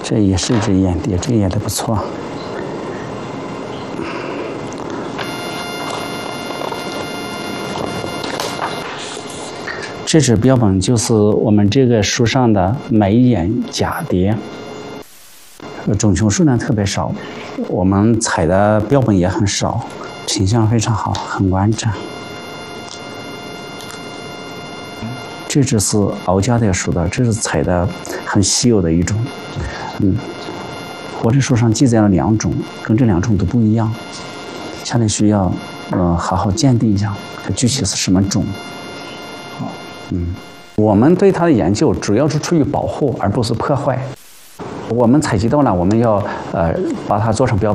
这也是一只眼蝶，这个眼蝶不错。这只标本就是我们这个树上的眉眼蛱蝶，种群数量特别少，我们采的标本也很少，品相非常好，很完整。这只是敖家蝶属的，这是采的很稀有的一种。活着书上记载了2种，跟这2种都不一样，下面需要好好鉴定一下，它具体是什么种。我们对它的研究主要是出于保护，而不是破坏。我们采集到了，我们要把它做成标本。